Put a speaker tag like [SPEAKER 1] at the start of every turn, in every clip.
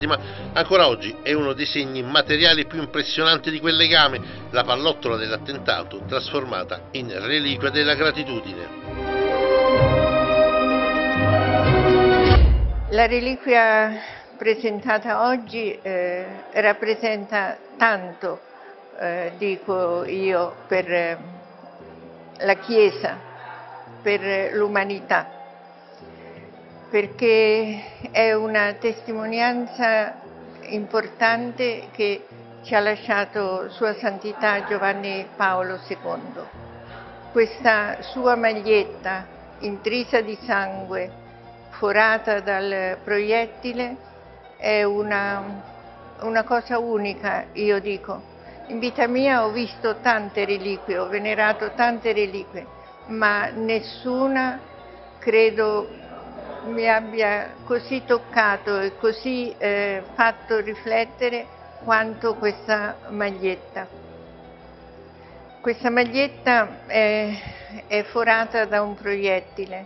[SPEAKER 1] Ma ancora oggi è uno dei segni materiali più impressionanti di quel legame, la pallottola dell'attentato trasformata in reliquia della gratitudine.
[SPEAKER 2] La reliquia presentata oggi rappresenta tanto, dico io, per la Chiesa, per l'umanità, perché è una testimonianza importante che ci ha lasciato Sua Santità Giovanni Paolo II. Questa sua maglietta intrisa di sangue, forata dal proiettile, è una cosa unica, io dico. In vita mia ho visto tante reliquie, ho venerato tante reliquie, ma nessuna credo mi abbia così toccato e così fatto riflettere quanto questa maglietta. Questa maglietta è forata da un proiettile,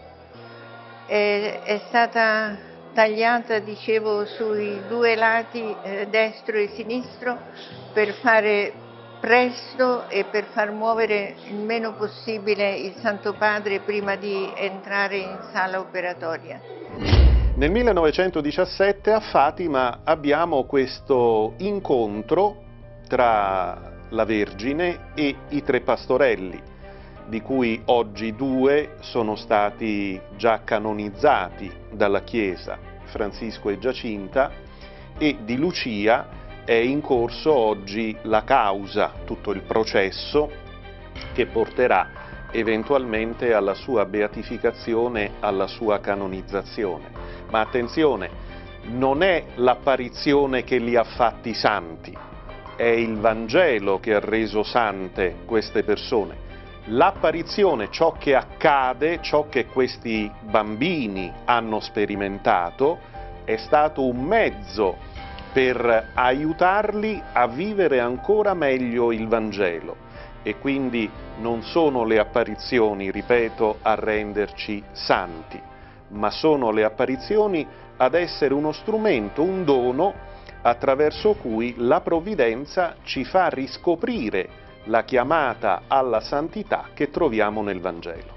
[SPEAKER 2] è stata tagliata, dicevo, sui due lati destro e sinistro per fare presto e per far muovere il meno possibile il Santo Padre prima di entrare in sala operatoria.
[SPEAKER 3] Nel 1917 a Fatima abbiamo questo incontro tra la Vergine e i tre pastorelli, di cui oggi due sono stati già canonizzati dalla Chiesa, Francisco e Giacinta, e di Lucia è in corso oggi la causa, tutto il processo che porterà eventualmente alla sua beatificazione, alla sua canonizzazione. Ma attenzione, non è l'apparizione che li ha fatti santi, è il Vangelo che ha reso sante queste persone. L'apparizione, ciò che accade, ciò che questi bambini hanno sperimentato, è stato un mezzo per aiutarli a vivere ancora meglio il Vangelo. E quindi non sono le apparizioni, ripeto, a renderci santi, ma sono le apparizioni ad essere uno strumento, un dono, attraverso cui la provvidenza ci fa riscoprire la chiamata alla santità che troviamo nel Vangelo.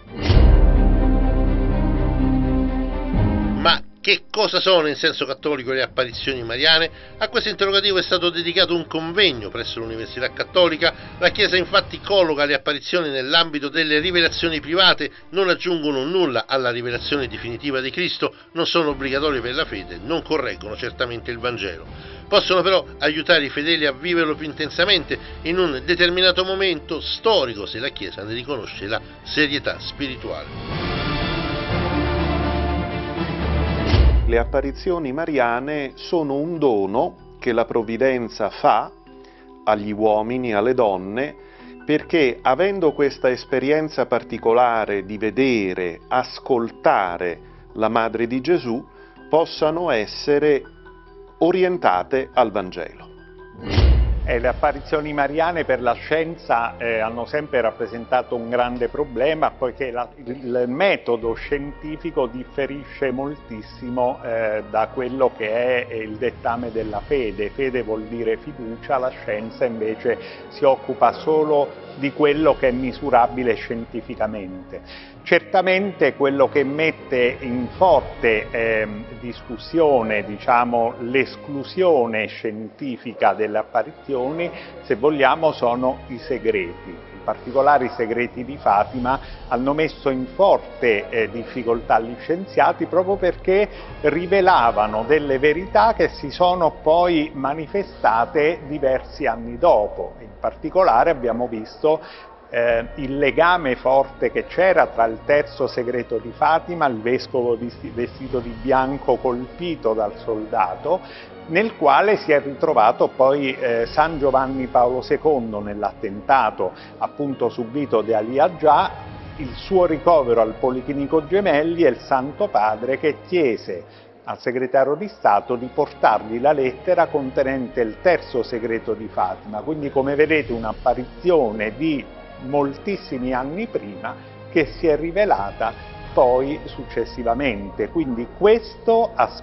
[SPEAKER 1] Ma che cosa sono in senso cattolico le apparizioni mariane? A questo interrogativo è stato dedicato un convegno presso l'Università Cattolica. La Chiesa infatti colloca le apparizioni nell'ambito delle rivelazioni private, non aggiungono nulla alla rivelazione definitiva di Cristo, non sono obbligatorie per la fede, non correggono certamente il Vangelo. Possono però aiutare i fedeli a viverlo più intensamente in un determinato momento storico, se la Chiesa ne riconosce la serietà spirituale.
[SPEAKER 3] Le apparizioni mariane sono un dono che la provvidenza fa agli uomini, alle donne, perché avendo questa esperienza particolare di vedere, ascoltare la Madre di Gesù, possano essere orientate al Vangelo.
[SPEAKER 4] Le apparizioni mariane per la scienza hanno sempre rappresentato un grande problema, poiché il metodo scientifico differisce moltissimo da quello che è il dettame della fede. Fede vuol dire fiducia, la scienza invece si occupa solo di quello che è misurabile scientificamente. Certamente quello che mette in forte discussione, diciamo, l'esclusione scientifica delle apparizioni, se vogliamo, sono i segreti. In particolare i segreti di Fatima hanno messo in forte difficoltà gli scienziati proprio perché rivelavano delle verità che si sono poi manifestate diversi anni dopo. In particolare abbiamo visto il legame forte che c'era tra il terzo segreto di Fatima, il vescovo vestito di bianco colpito dal soldato, nel quale si è ritrovato poi San Giovanni Paolo II nell'attentato appunto subito da Ali Agca, il suo ricovero al Policlinico Gemelli e il Santo Padre che chiese al segretario di Stato di portargli la lettera contenente il terzo segreto di Fatima. Quindi, come vedete, un'apparizione di moltissimi anni prima che si è rivelata poi successivamente. Quindi questo